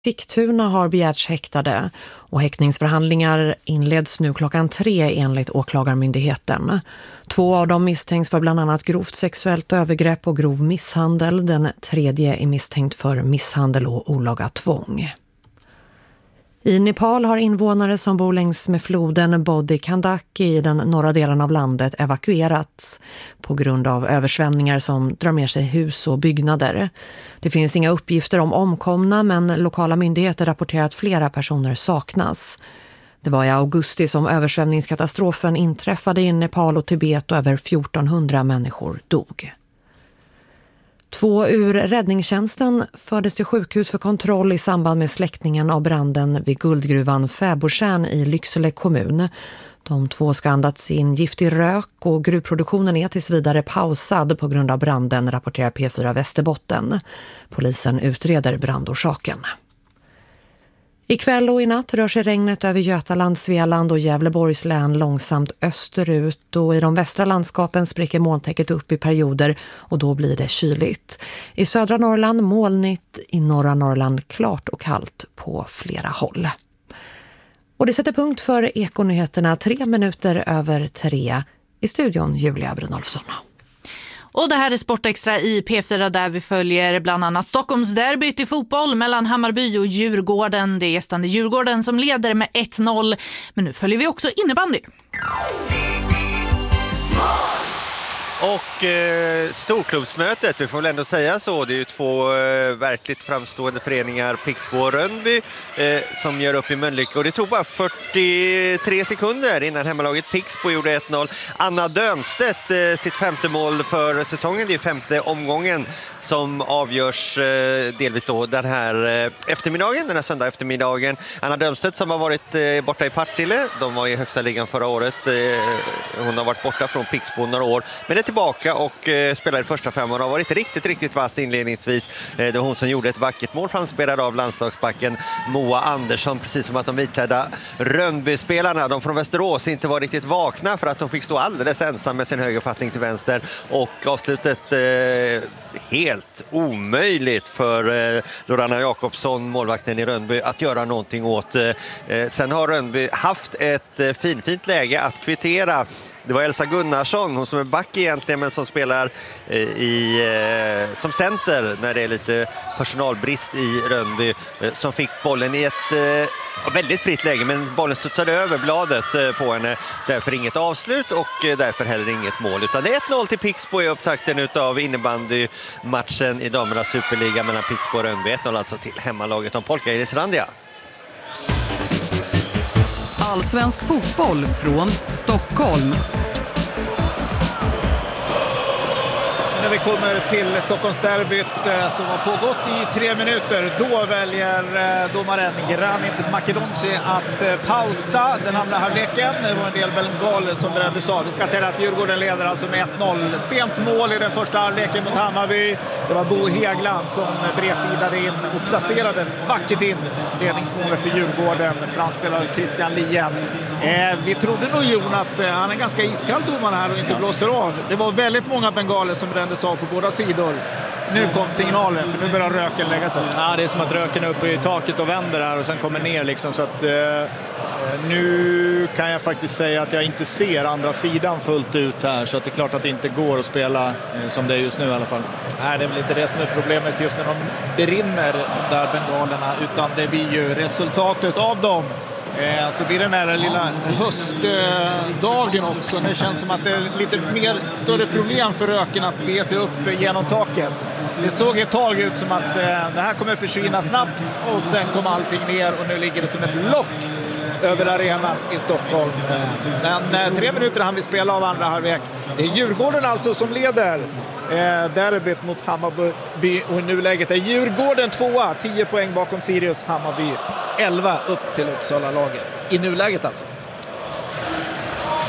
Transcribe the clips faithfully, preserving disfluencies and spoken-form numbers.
Sigtuna har begärts häktade och häktningsförhandlingar inleds nu klockan tre enligt åklagarmyndigheten. Två av dem misstänks för bland annat grovt sexuellt övergrepp och grov misshandel. Den tredje är misstänkt för misshandel och olaga tvång. I Nepal har invånare som bor längs med floden Bodhi Kandaki i den norra delen av landet evakuerats på grund av översvämningar som drar med sig hus och byggnader. Det finns inga uppgifter om omkomna, men lokala myndigheter rapporterar att flera personer saknas. Det var i augusti som översvämningskatastrofen inträffade i Nepal och Tibet och över fjortonhundra människor dog. Två ur räddningstjänsten fördes till sjukhus för kontroll i samband med släckningen av branden vid guldgruvan Fäbodtjärn i Lycksele kommun. De två ska andats in giftig rök och gruvproduktionen är tills vidare pausad på grund av branden, rapporterar P fyra Västerbotten. Polisen utreder brandorsaken. Ikväll och i natt rör sig regnet över Götaland, Svealand och Gävleborgs län långsamt österut, och i de västra landskapen spricker molntäcket upp i perioder och då blir det kyligt. I södra Norrland molnigt, i norra Norrland klart och kallt på flera håll. Och det sätter punkt för Ekonyheterna tre minuter över tre. I studion Julia Brunolfsson. Och det här är Sportextra i P fyra där vi följer bland annat Stockholms derbyt i fotboll mellan Hammarby och Djurgården. Det är gästande Djurgården som leder med ett noll. Men nu följer vi också innebandy. Och eh, storklubbsmötet, vi får väl ändå säga så, det är ju två eh, verkligt framstående föreningar, Pixbo och Rönnby, eh, som gör upp i Mölnlycke. Och det tog bara fyrtiotre sekunder innan hemmalaget Pixbo gjorde ett noll. Anna Dömstedt, eh, sitt femte mål för säsongen, det är femte omgången som avgörs eh, delvis då den här eh, eftermiddagen, den här söndag eftermiddagen. Anna Dömstedt som har varit eh, borta i Partille, de var i högsta ligan förra året, eh, hon har varit borta från Pixbo några år, men det tillbaka och eh, spelade första fem och har varit riktigt, riktigt vass inledningsvis. Eh, det var hon som gjorde ett vackert mål framspelad av landslagsbacken Moa Andersson, precis som att de vitklädda Rönnby-spelarna, de från Västerås, inte var riktigt vakna för att de fick stå alldeles ensam med sin högerfattning till vänster, och avslutet eh, helt omöjligt för eh, Lorana Jakobsson, målvakten i Rönnby, att göra någonting åt. Eh, sen har Rönnby haft ett eh, fin, fint läge att kvittera. Det var Elsa Gunnarsson, hon som är back egentligen men som spelar eh, i, eh, som center när det är lite personalbrist i Rönnby, eh, som fick bollen i ett eh, väldigt fritt läge, men bollen studsade över bladet eh, på henne. Därför inget avslut och eh, därför heller inget mål. Utan det är ett noll till Pixbo i upptakten av innebandymatchen i damernas superliga mellan Pixbo och Rönnby. ett noll alltså till hemmalaget om Polka i Randia. Allsvensk fotboll från Stockholm. När vi kommer till Stockholmsderbyt som har pågått i tre minuter, då väljer domaren Granit Makedonci att pausa den andra halvleken. Det var en del bengaler som brändes av. Vi ska säga att Djurgården leder alltså med ett noll. Sent mål i den första halvleken mot Hammarby. Det var Bo Hegland som bredsidade in och placerade vackert in ledningsmålet för Djurgården. Framspelare Christian Lien. Eh, vi trodde nog Jon att eh, han är ganska iskall domaren här och inte blåser av. Det var väldigt många bengaler som brändes av på båda sidor. Nu kom signalen, för nu börjar röken lägga sig. Ja, det är som att röken är uppe i taket och vänder här och sen kommer ner liksom, så att eh, nu kan jag faktiskt säga att jag inte ser andra sidan fullt ut här, så att det är klart att det inte går att spela eh, som det är just nu i alla fall. Nej, det är väl inte det som är problemet just när de brinner, de där bengalerna, utan det blir ju resultatet av dem. Eh, så blir den här lilla höstdagen också. Det känns som att det är lite mer större problem för röken att bege sig upp genom taket. Det såg ett tag ut som att eh, det här kommer försvinna snabbt, och sen kommer allting ner och nu ligger det som ett lock över arenan i Stockholm. Men eh, tre minuter han vill spela av andra halvlek. Det är Djurgården alltså som leder eh, derbyt mot Hammarby, och i nuläget är Djurgården tvåa, tio poäng bakom Sirius. Hammarby elva upp till Uppsala-laget. I nuläget alltså.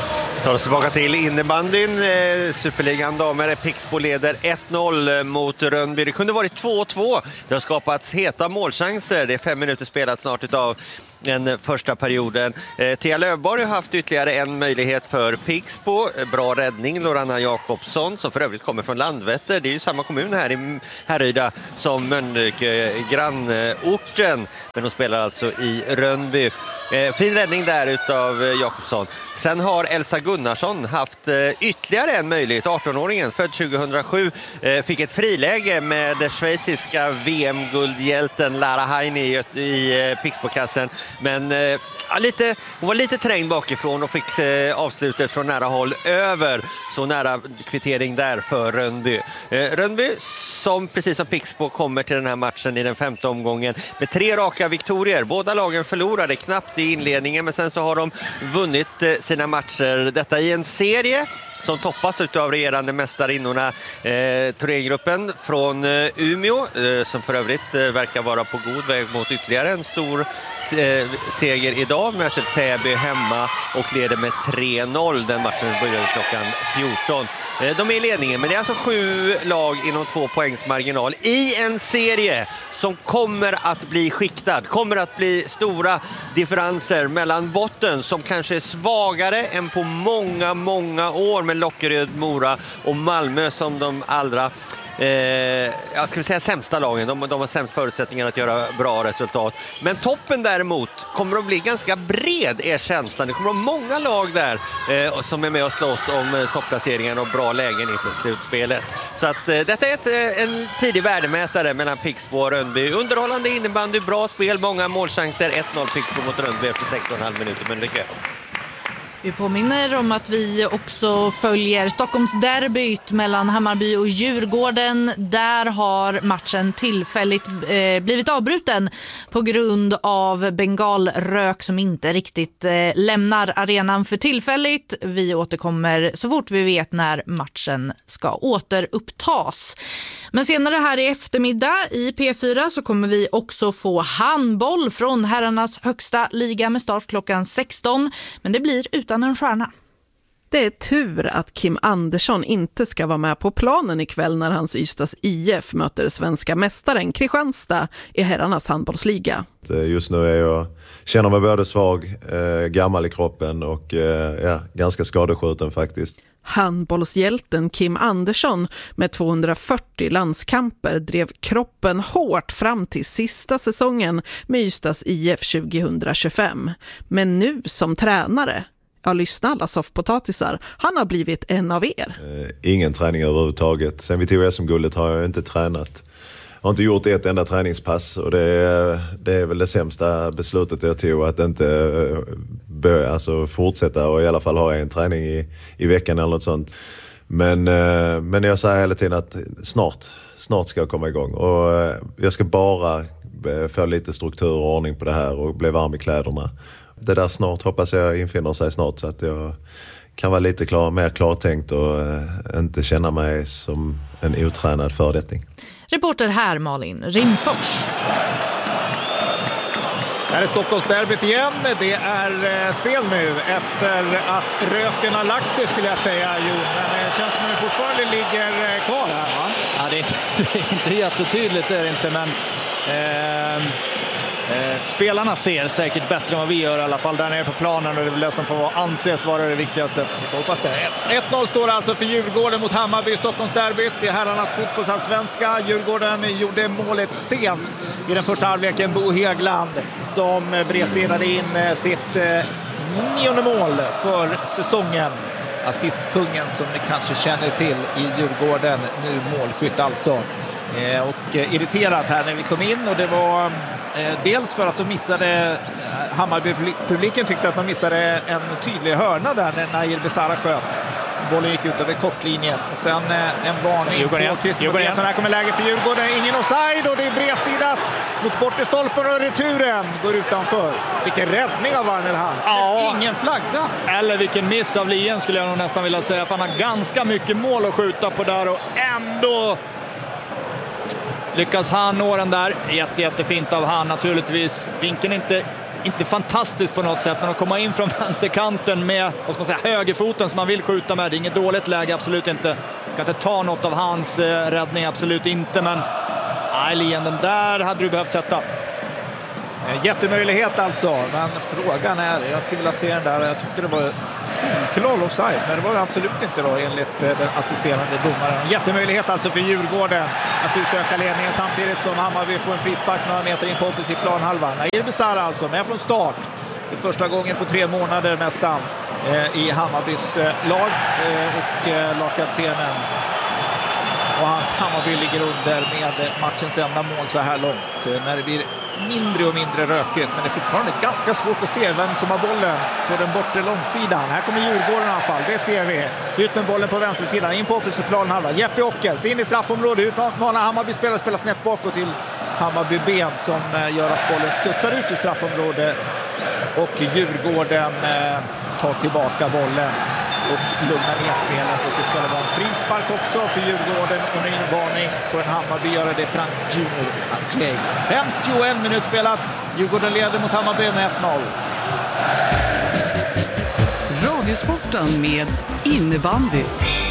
tar oss tillbaka till innebandyn. Superligan damer. Pixbo leder ett noll mot Rönnby. Det kunde varit två två. Det har skapats heta målchanser. Det är fem minuter spelat snart utav den första perioden. Eh, Thea Lövborg har haft ytterligare en möjlighet för Pixbo. Bra räddning, Lorana Jakobsson, som för övrigt kommer från Landvetter. Det är ju samma kommun här i Härryda som Mölnlycke, grannorten. Men de spelar alltså i Rönnby. Eh, fin räddning där utav Jakobsson. Sen har Elsa Gunnarsson haft eh, ytterligare en möjlighet. arton-åringen, född tjugohundrasju, eh, fick ett friläge med schweiziska V M-guldhjälten Lara Heini i, i eh, Pixbo-kassen. Men eh, lite, hon var lite trängd bakifrån och fick eh, avslutet från nära håll över. Så nära kvittering där för Rönnby. Eh, Rönnby som precis som Pixbo kommer till den här matchen i den femte omgången med tre raka viktorier. Båda lagen förlorade knappt i inledningen, men sen så har de vunnit eh, sina matcher. Detta i en serie som toppas av regerande mästarinnorna eh, Thorengruppen från eh, Umeå, eh, som för övrigt eh, verkar vara på god väg mot ytterligare en stor eh, seger idag. Möter Täby hemma och leder med tre noll. Den matchen börjar klockan fjorton. Eh, de är i ledningen, men det är alltså sju lag inom två poängs marginal i en serie som kommer att bli skiktad. Kommer att bli stora differenser mellan botten som kanske är svagare än på många, många år med Lockeröd, Mora och Malmö som de allra eh, jag ska säga sämsta lagen. De, de har sämst förutsättningar att göra bra resultat. Men toppen däremot kommer att bli ganska bred, är känslan. Det kommer att vara många lag där eh, som är med och slåss om eh, topplaceringen och bra lägen inför slutspelet. Så att eh, detta är ett, eh, en tidig värdemätare mellan Pixbo och Rönnby. Underhållande innebandy, bra spel, många målchanser. ett noll Pixbo mot Rönnby efter sexton och en halv minuter. Men det är Vi påminner om att vi också följer Stockholms derbyt mellan Hammarby och Djurgården. Där har matchen tillfälligt eh, blivit avbruten på grund av bengalrök som inte riktigt eh, lämnar arenan för tillfälligt. Vi återkommer så fort vi vet när matchen ska återupptas. Men senare här i eftermiddag i P fyra så kommer vi också få handboll från herrarnas högsta liga med start klockan sexton. Men det blir utan en stjärna. Det är tur att Kim Andersson inte ska vara med på planen ikväll när hans Ystads I F möter svenska mästaren Kristianstad i herrarnas handbollsliga. Just nu är jag, känner mig både svag, eh, gammal i kroppen och eh, ja, ganska skadeskjuten faktiskt. Handbollshjälten Kim Andersson med tvåhundrafyrtio landskamper drev kroppen hårt fram till sista säsongen med Ystads I F tjugohundratjugofem. Men nu som tränare, ja, lyssna alla soffpotatisar, han har blivit en av er. Eh, ingen träning överhuvudtaget. Sen vi tog S M-guldet har jag inte tränat. Jag har inte gjort ett enda träningspass och det är, det är väl det sämsta beslutet jag tog, att inte börja, alltså fortsätta och i alla fall ha en träning i, i veckan eller något sånt. Men, men jag säger hela tiden att snart, snart ska jag komma igång och jag ska bara få lite struktur och ordning på det här och bli varm i kläderna. Det där snart hoppas jag infinner sig snart så att jag kan vara lite klar, mer klartänkt och inte känna mig som en otränad fördetting. Reporter här Malin Rimfors. Här är Stockholmsderbyt igen. Det är spel nu efter att röken har lagt sig, skulle jag säga. Jo, men det känns som att det fortfarande ligger kvar här, va? Ja, det är inte, det är inte jättetydligt, det är det inte, men eh, eh, spelarna ser säkert bättre än vad vi gör i alla fall där nere på planen, och det är väl det som får anses vara det viktigaste. Vi får hoppas det. ett noll står alltså för Djurgården mot Hammarby i Stockholmsderbyt. Det är herrarnas fotbollsallsvenska. Djurgården gjorde målet sent i den första halvleken. Bo Hegland som bredserade in sitt eh, nionde mål för säsongen. Assistkungen som ni kanske känner till i Djurgården, nu målskytt alltså. Eh, och eh, irriterat här när vi kom in, och det var eh, dels för att de missade, eh, Hammarby-publiken tyckte att man missade en tydlig hörna där när Nair Besara sköt. Bollen gick ut över kortlinjen och sen eh, en varning på Christer Mattiasson. Här kommer läge för Djurgården, ingen offside, och det är bredsidas mot bortre stolpen och returen går utanför. Vilken räddning av Warnerhan. Ja. Ingen flagga. Eller vilken miss av Lien skulle jag nog nästan vilja säga, för han har ganska mycket mål att skjuta på där och ändå lyckas han nå den där. Jätte, jättefint av han naturligtvis. Vinkeln inte inte fantastiskt på något sätt, men att komma in från vänsterkanten med, vad ska man säga, högerfoten som man vill skjuta med. Det är inget dåligt läge, absolut inte. Ska inte ta något av hans eh, räddning, absolut inte. Men nej, Lien, den där hade du behövt sätta. Jättemöjlighet alltså, men frågan är, jag skulle vilja se den där, jag tyckte det var solklar offside, men det var det absolut inte då enligt den assisterande domaren. Jättemöjlighet alltså för Djurgården att utöka ledningen samtidigt som Hammarby får en frispark några meter in på offensiv planhalva. Nair Besara alltså med från start för första gången på tre månader nästan eh, i Hammarbys eh, lag eh, och eh, lagkaptenen. Och hans Hammarby ligger under med matchens enda mål så här långt. När det blir mindre och mindre rökigt, men det är fortfarande ganska svårt att se vem som har bollen på den bortre långsidan. Här kommer Djurgården i alla fall, det ser vi. Ut med bollen på vänstersidan, in på offensiv planhalva. Jeppe Ockels in i straffområdet, utmanar Hammarby spelare spelar snett bakåt till Hammarby ben som gör att bollen studsar ut i straffområdet. Och Djurgården eh, tar tillbaka bollen och lugnar ner spelet, och så ska det vara en frispark också för Djurgården och ny varning på en Hammarby gör det Frank Junior Ackley. femtioen minuter spelat, Djurgården leder mot Hammarby med ett noll. Radiosporten med innebandy.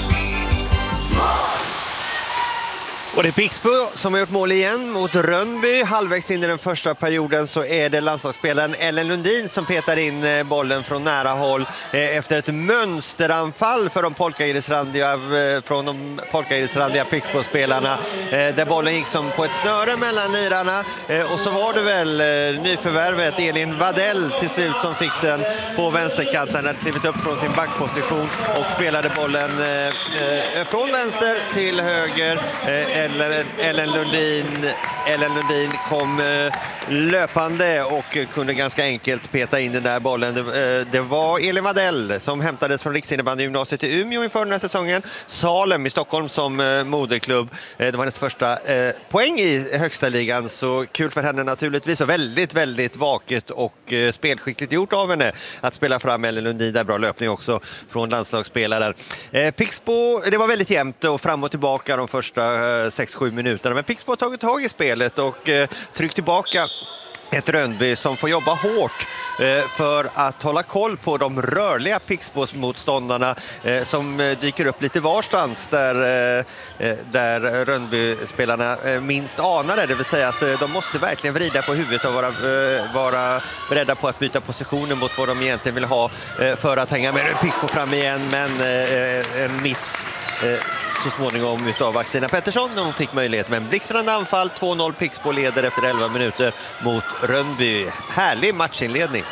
Och det är Pixbo som har gjort mål igen mot Rönnby. Halvvägs in i den första perioden så är det landslagsspelaren Ellen Lundin som petar in bollen från nära håll efter ett mönsteranfall för de polkagrisrandiga, från de polkagrisrandiga Pixbo-spelarna, där bollen gick som på ett snöre mellan lirarna. Och så var det väl nyförvärvet Elin Wadell till slut som fick den på vänsterkanten, hade klivit upp från sin backposition och spelade bollen från vänster till höger. Ellen Lundin, Ellen Lundin kom eh, löpande och kunde ganska enkelt peta in den där bollen. Det, eh, det var Elin Wadell som hämtades från Riksinnebandy-gymnasiet i Umeå inför den här säsongen. Salem i Stockholm som eh, moderklubb. Eh, det var hennes första eh, poäng i högsta ligan, så kul för henne naturligtvis, och väldigt, väldigt vaket och eh, spelskickligt gjort av henne att spela fram Ellen Lundin. Där bra löpning också från landslagsspelare. Eh, Pixbo, det var väldigt jämnt och fram och tillbaka de första eh, sex sju minuterna, men Pixbo har tagit tag i spelet och eh, tryckt tillbaka ett Rönnby som får jobba hårt eh, för att hålla koll på de rörliga Pixbo-motståndarna eh, som eh, dyker upp lite varstans där, eh, där Rönnby-spelarna eh, minst anar det. Det vill säga att eh, de måste verkligen vrida på huvudet och vara, eh, vara beredda på att byta positioner mot vad de egentligen vill ha eh, för att hänga med Pixbo fram igen, men eh, en miss eh, så småningom utav Axina Pettersson när hon fick möjlighet med en blixtrande anfall. två noll Pixbo leder efter elva minuter mot Rönnby. Härlig matchinledning.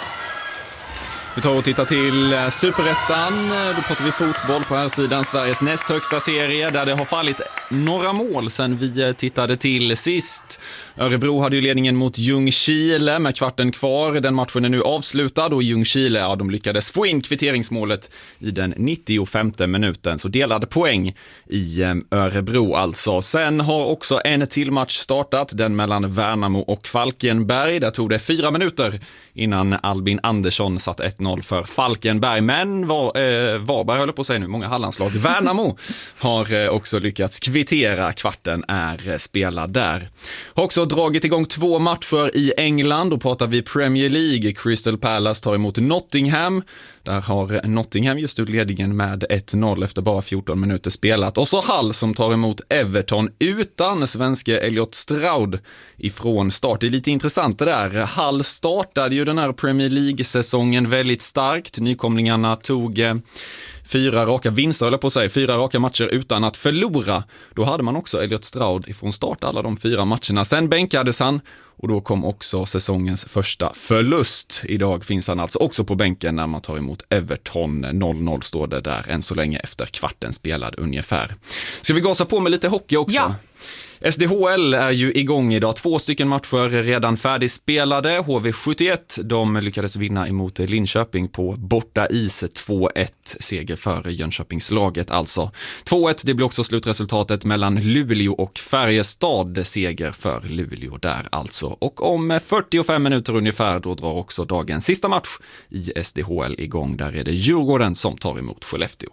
Vi tar och tittar till Superettan. Då pratar vi fotboll på här sidan, Sveriges näst högsta serie, där det har fallit några mål sedan vi tittade till sist. Örebro hade ju ledningen mot Ljungskile med kvarten kvar. Den matchen är nu avslutad och Ljungskile, ja, de lyckades få in kvitteringsmålet i den nittiofemte minuten. Så delade poäng i Örebro alltså. Sen har också en till match startat, den mellan Värnamo och Falkenberg. Där tog det fyra minuter innan Albin Andersson satt ett noll för Falkenberg. Men var, eh, Varberg höll på att säga nu, många Hallandslag. Värnamo har eh, också lyckats kvittera. Kvarten är eh, spelad där. Har också dragit igång två matcher i England. Då pratar vi Premier League. Crystal Palace tar emot Nottingham. Där har Nottingham just ut ledningen med ett noll efter bara fjorton minuter spelat. Och så Hull som tar emot Everton utan svenske Elliot Stroud ifrån start. Det är lite intressant det där. Hull startade ju den här Premier League-säsongen väldigt starkt. Nykomlingarna tog eh, fyra raka vinster, eller på att säga, fyra raka matcher utan att förlora. Då hade man också Elliot Stroud ifrån start alla de fyra matcherna. Sen bänkades han och då kom också säsongens första förlust. Idag finns han alltså också på bänken när man tar emot Everton. noll noll står det där än så länge efter kvarten spelad ungefär. Ska vi gasa på med lite hockey också? Ja. S D H L är ju igång idag. Två stycken matcher redan färdigspelade. H V sjuttioett, de lyckades vinna emot Linköping på borta is två ett. Seger för Jönköpingslaget alltså. två ett, det blir också slutresultatet mellan Luleå och Färjestad. Seger för Luleå där alltså. Och om fyrtiofem minuter ungefär då drar också dagens sista match i S D H L igång. Där är det Djurgården som tar emot Skellefteå.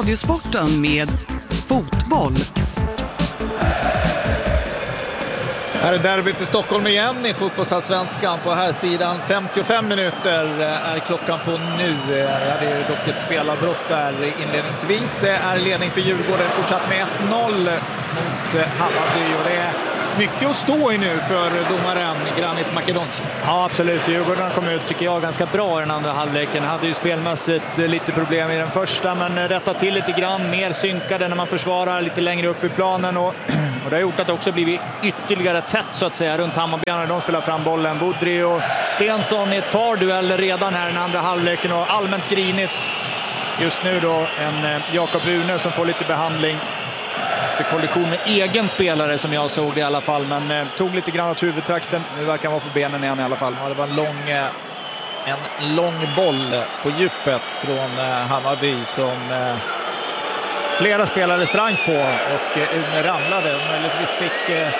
Radiosporten med fotboll. Här är derbyt i Stockholm igen i fotbollsallsvenskan på här sidan. femtiofem minuter är klockan på nu. Det är ju dock ett spelarbrott där inledningsvis. Är ledning för Djurgården fortsatt med ett noll mot Hammarby. Och det är mycket att stå i nu för domaren Granit Makedonci. Ja, absolut. Djurgården kom ut, tycker jag, ganska bra i den andra halvleken. Hade ju spelmässigt lite problem i den första, men rättat till lite grann. Mer synkade när man försvarar lite längre upp i planen. Och, och det har gjort att det också blivit ytterligare tätt så att säga runt Hammarby när de spelar fram bollen. Budri och Stensson i ett par dueller redan här i den andra halvleken och allmänt grinigt. Just nu då en Jakob Rune som får lite behandling efter kollision med egen spelare som jag såg det i alla fall, men eh, tog lite grann åt huvudtrakten. Nu verkar han vara på benen igen i alla fall. Ja, det var en lång, en lång boll på djupet från eh, Hammarby som eh, flera spelare sprang på och eh, Une ramlade och möjligtvis fick eh,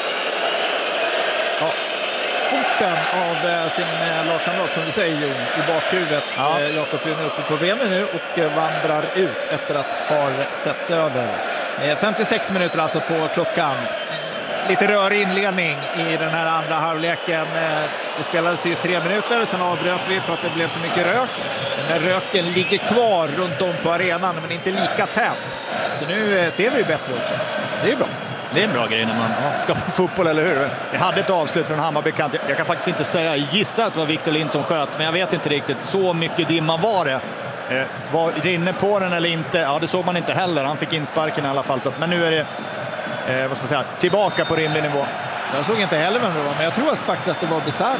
ja, foten av eh, sin eh, lagkamrat som vi säger Jon, i bakhuvudet. Ja. Eh, Jakob Une uppe på benen nu och eh, vandrar ut efter att ha setts över. femtiosex minuter alltså på klockan. Lite rörig inledning i den här andra halvleken. Det spelades ju tre minuter, sen avbröt vi för att det blev för mycket rök. Den här röken ligger kvar runt om på arenan men inte lika tätt. Så nu ser vi ju bättre också. Det är bra. Det är en bra grej när man ska på fotboll, eller hur? Vi hade ett avslut från Hammarby. Jag kan faktiskt inte säga, gissa att det var Victor Lind som sköt, men jag vet inte riktigt. Så mycket dimma var det. Eh, var det inne på den eller inte? Ja, det såg man inte heller. Han fick insparken i alla fall. Så att, men nu är det eh, vad ska man säga, tillbaka på rimlig nivå. Jag såg inte heller vem det var, men jag tror att faktiskt att det var Besara.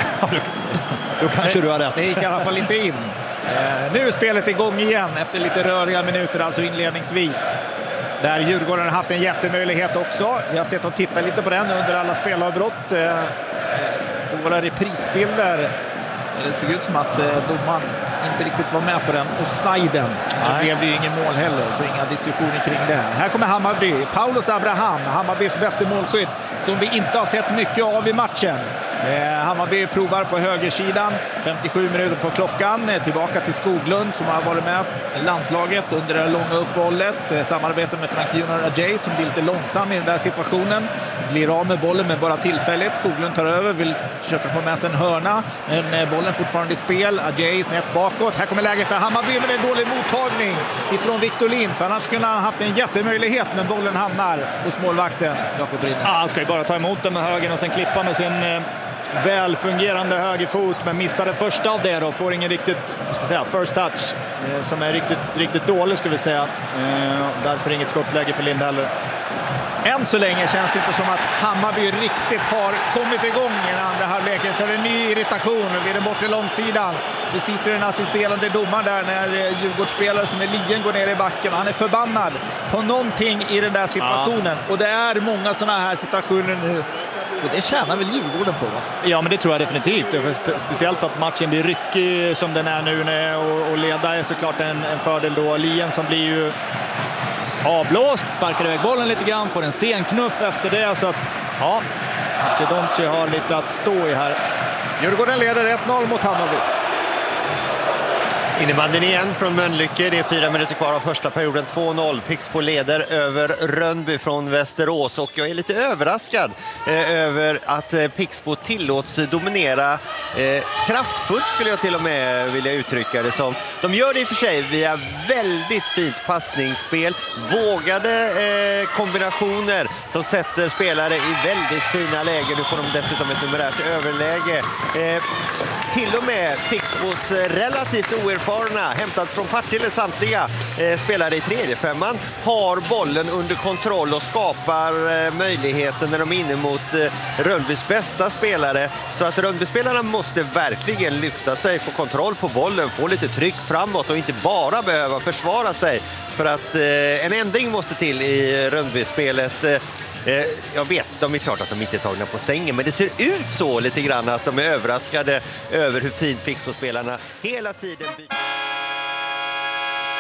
Då kanske du har rätt. Det gick i alla fall inte in. Eh, nu är spelet igång igen efter lite röriga minuter, alltså inledningsvis. Där Djurgården har haft en jättemöjlighet också. Vi har sett och tittat lite på den under alla spelavbrott. Eh, på våra reprisbilder. Det såg ut som att eh, domaren inte riktigt var med på den offsiden. Det blev det ju ingen mål heller, så inga diskussioner kring det. Här kommer Hammarby. Paulus Abraham, Hammarbys bästa målskytt, som vi inte har sett mycket av i matchen. Eh, Hammarby provar på högersidan. femtiosju minuter på klockan. Eh, tillbaka till Skoglund som har varit med i landslaget under det långa uppehållet. Eh, samarbete med Frank Junior Ajay som blir lite långsam i den där situationen. Blir av med bollen men bara tillfälligt. Skoglund tar över, vill försöka få med sig en hörna. Men eh, bollen fortfarande i spel. Ajay snett bakåt. Här kommer läge för Hammarby, men en dålig mottagning ifrån Victor Lind. För annars skulle han haft en jättemöjlighet, men bollen hamnar hos målvakten Jakob Rune. Ja, han ska ju bara ta emot den med högen och sen klippa med sin eh, väl fungerande högerfot, men missade första av det då. Får ingen riktigt, vad ska jag säga, first touch eh, som är riktigt, riktigt dålig, skulle vi säga. Eh, därför inget skottläge för Lind heller. Än så länge känns det inte som att Hammarby riktigt har kommit igång i den andra halvleken. Så är det en ny irritation vid den bortre långsidan. Precis för den assisterande domaren där när Djurgårdsspelare som är Lien går ner i backen. Han är förbannad på någonting i den där situationen. Ja. Och det är många sådana här situationer nu. Och det tjänar väl Djurgården på, va? Ja, men det tror jag definitivt. Spe- speciellt att matchen blir ryckig som den är nu. Och, och leda är såklart en, en fördel då. Lien som blir ju avblåst, sparkar iväg bollen lite grann, får en sen knuff efter det, så att ja, Makedonci har lite att stå i här. Djurgården leder ett noll mot Hammarby. Innebandyn igen från Mölnlycke. Det är fyra minuter kvar av första perioden. två noll. Pixbo leder över Rönnby från Västerås. Och jag är lite överraskad eh, över att eh, Pixbo tillåts dominera eh, kraftfullt, skulle jag till och med vilja uttrycka det som. De gör det i och för sig via väldigt fint passningsspel. Vågade eh, kombinationer som sätter spelare i väldigt fina lägen. Nu får de dessutom ett numerärt överläge. Eh, till och med Pixbos relativt oerfarna, hämtat från Partille samtliga eh, spelare i tredje femman, har bollen under kontroll och skapar eh, möjligheten när de är inne mot eh, Rönnbys bästa spelare. Så att Rönnby-spelarna måste verkligen lyfta sig, få kontroll på bollen, få lite tryck framåt och inte bara behöva försvara sig. För att eh, en ändring måste till i Rönnby-spelet. Eh, Jag vet, de är klart att de inte är tagna på sängen, men det ser ut så lite grann att de är överraskade över hur fint Pixbo-spelarna hela tiden byter.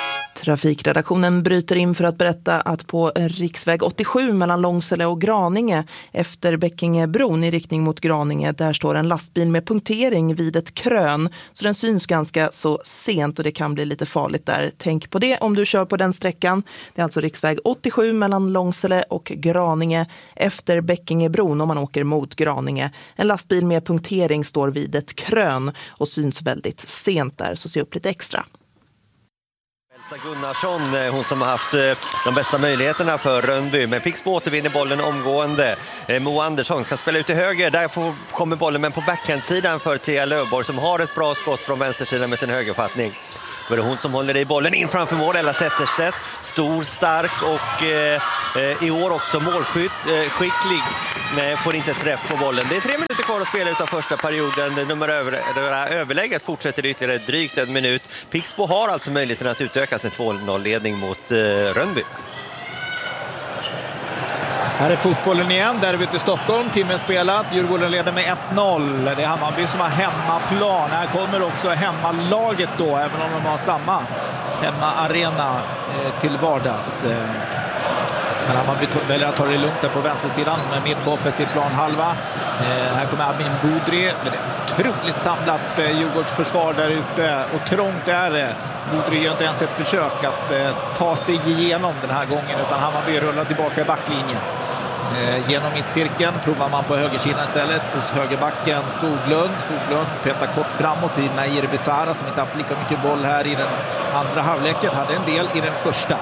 Trafikredaktionen bryter in för att berätta att på riksväg åttiosju mellan Långsele och Graninge efter Bäckingebron i riktning mot Graninge, där står en lastbil med punktering vid ett krön, så den syns ganska så sent och det kan bli lite farligt där. Tänk på det om du kör på den sträckan. Det är alltså riksväg åttiosju mellan Långsele och Graninge efter Bäckingebron om man åker mot Graninge. En lastbil med punktering står vid ett krön och syns väldigt sent där, så se upp lite extra. Elsa Gunnarsson, hon som har haft de bästa möjligheterna för Rönnby, men Pixbo återvinner bollen omgående. Mo Andersson kan spela ut till höger, där får, kommer bollen, men på backhandsidan för Thea Löfborg som har ett bra skott från vänstersidan med sin högerfattning. Då är det hon som håller i bollen in framför mål, Ella Zetterstedt. Stor, stark och eh, i år också målskytt, eh, skicklig. Nej, får inte träff på bollen. Det är tre minuter kvar att spela utav första perioden. Nummer över, överlägget fortsätter ytterligare drygt en minut. Pixbo har alltså möjligheten att utöka sin två noll-ledning mot eh, Rönnby. Här är fotbollen igen, derbyt i Stockholm, timmen spelat, Djurgården leder med ett noll. Det är Hammarby som har hemmaplan. Här kommer också hemmalaget då, även om de har samma hemmaarena eh, till vardags. Eh, men Hammarby väljer att ta det lugnt där på vänstersidan med mitt på offensiv plan halva. Eh, här kommer Amin Budri, men det är otroligt samlat eh, Djurgårds försvar där ute och trångt är det. Budri gör inte ens ett försök att eh, ta sig igenom den här gången, utan Hammarby rullar tillbaka i backlinjen. Eh, genom mittcirkeln provar man på högersidan istället hos högerbacken Skoglund. Skoglund petar kort framåt i Nair Besara som inte haft lika mycket boll här i den andra halvleken. Hade en del i den första.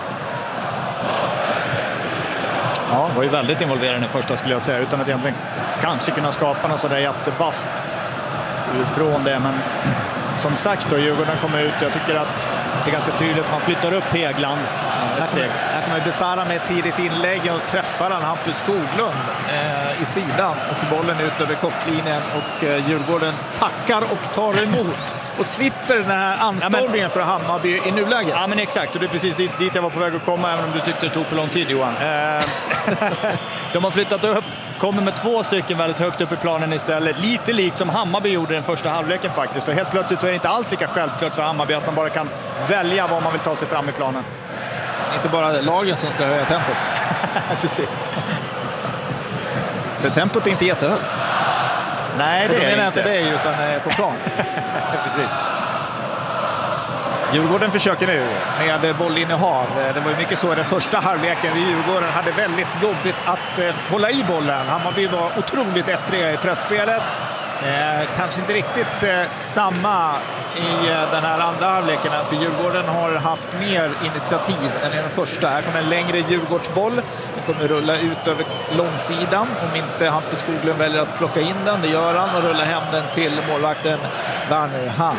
Ja, var ju väldigt involverad i den första skulle jag säga, utan att egentligen kanske kunna skapa något sådär jättevast ifrån det. Men som sagt då, Djurgården kommer ut. Jag tycker att det är ganska tydligt att man flyttar upp Hegland ett steg. Här kommer Besara med ett tidigt inlägg och träffar han Hampus Skoglund eh, i sidan och bollen ut över kopplinjen och eh, Djurgården tackar och tar emot och slipper den här anstormningen ja, men, för Hammarby i nuläget. Ja men exakt, och det är precis dit, dit jag var på väg att komma, även om du tyckte det tog för lång tid, Johan. Eh, de har flyttat upp, kommer med två stycken väldigt högt upp i planen istället. Lite likt som Hammarby gjorde den första halvleken faktiskt. Och helt plötsligt så är det inte alls lika självklart för Hammarby att man bara kan välja vad man vill ta sig fram i planen. Inte bara lagen som ska höja tempot. Precis. För tempot är inte jättehögt. Nej, det är inte. inte det utan på plan. Precis. Djurgården försöker nu med bollinnehav. Det var ju mycket så i den första halvleken. Djurgården hade väldigt jobbigt att eh, hålla i bollen. Hammarby var otroligt ettriga i pressspelet. Eh, kanske inte riktigt eh, samma i eh, den här andra halvleken, för Djurgården har haft mer initiativ än i den första. Här kommer en längre Djurgårdsboll. Den kommer rulla ut över långsidan om inte Hampus Skoglund väljer att plocka in den. Det gör han och rullar hem den till målvakten Werner Hahn.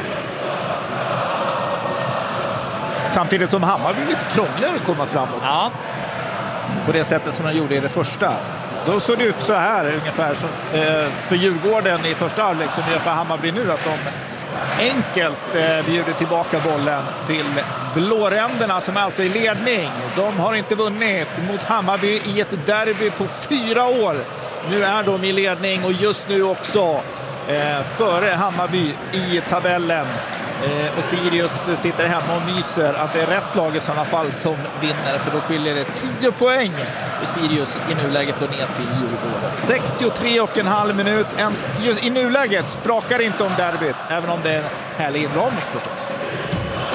Samtidigt som Hammarby blir lite krångligare att komma framåt. Ja. På det sättet som de gjorde i det första. Då såg det ut så här ungefär som eh, för Djurgården i första halvlek, som gör för Hammarby nu, att de enkelt eh, bjuder tillbaka bollen till blåränderna som alltså är i ledning. De har inte vunnit mot Hammarby i ett derby på fyra år. Nu är de i ledning och just nu också eh, före Hammarby i tabellen. Eh, och Sirius sitter hemma och myser att det är rätt lag i sådana fall som vinner, för då skiljer det tio poäng och Sirius i nuläget då ner till Djurgården. sextiotre och en halv minut. Ens, just i nuläget sprakar inte om derbyt, även om det är en härlig inramning förstås.